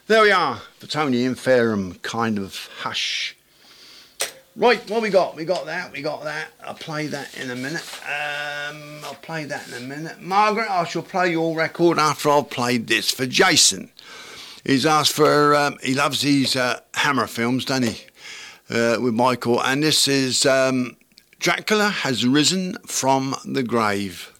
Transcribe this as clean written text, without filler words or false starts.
There we are, the Tony and Fairham kind of hush. Right, what we got? We got that. I'll play that in a minute. Margaret, I shall play your record after I've played this for Jason. He's asked for, he loves these Hammer films, doesn't he? With Michael, and this is Dracula Has Risen from the Grave.